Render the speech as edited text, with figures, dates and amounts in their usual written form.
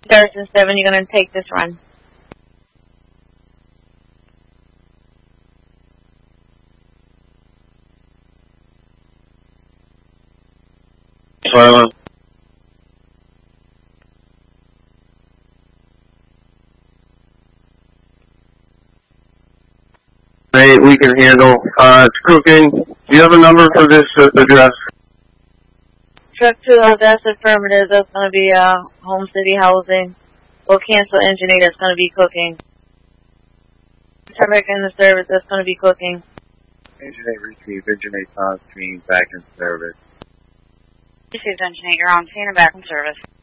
Thurston 7, you're going to take this run. Silent. Hey, we can handle. It's cooking. Do you have a number for this address? Truck 2, that's affirmative. That's going to be Home City Housing. We'll cancel engineer. That's going to be cooking. Turn back in the service. That's going to be cooking. Engineer received. Engineer on scene. Back in service. Received engineer. You're on scene and back in service.